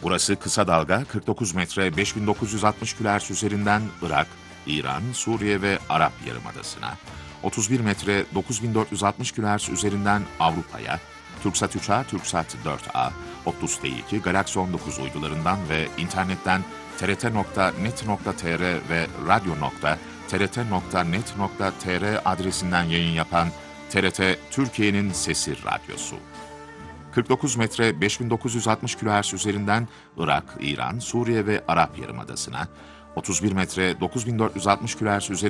Burası kısa dalga 49 metre 5960 kHz üzerinden Irak, İran, Suriye ve Arap Yarımadası'na, 31 metre 9460 kHz üzerinden Avrupa'ya, Türksat 3A, Türksat 4A, Optus T2, Galaxy 19 uydularından ve internetten trt.net.tr ve radyo.trt.net.tr adresinden yayın yapan TRT Türkiye'nin Sesi Radyosu. 49 metre 5960 kHz üzerinden Irak, İran, Suriye ve Arap Yarımadası'na, 31 metre 9460 kHz üzerinden